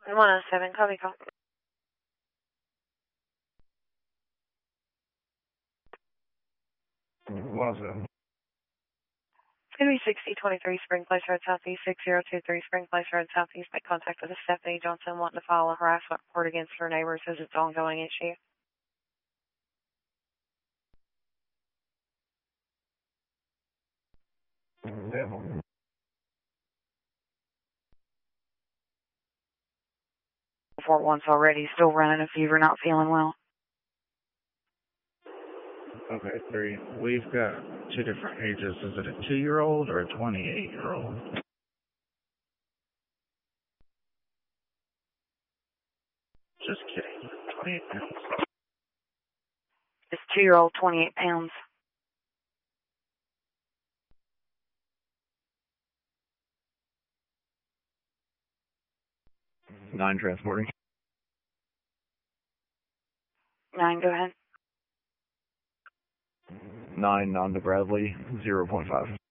107, copy call. 107. It's going to be 6023 Spring Place Road Southeast, 6023 Spring Place Road Southeast. Make contact with Stephanie Johnson wanting to file a harassment report against her neighbors as it's an ongoing issue. Devil. Report once already, still running a fever, not feeling well. Okay, 3. We've got 2 different ages. Is it a 2-year-old or a 28-year-old? Just kidding. 28 pounds. This 2-year-old, 28 pounds. 9 transporting. 9, go ahead. 9 on to Bradley, 0.5.